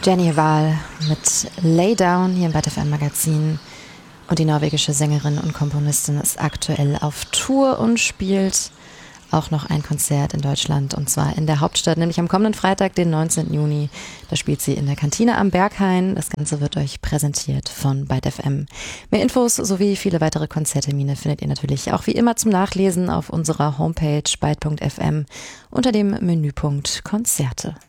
Jenny Wahl mit Lay Down hier im Byte FM Magazin. Und die norwegische Sängerin und Komponistin ist aktuell auf Tour und spielt auch noch ein Konzert in Deutschland, und zwar in der Hauptstadt, nämlich am kommenden Freitag, den 19. Juni. Da spielt sie in der Kantine am Berghain. Das Ganze wird euch präsentiert von Byte FM. Mehr Infos sowie viele weitere Konzerttermine findet ihr natürlich auch wie immer zum Nachlesen auf unserer Homepage byte.fm unter dem Menüpunkt Konzerte.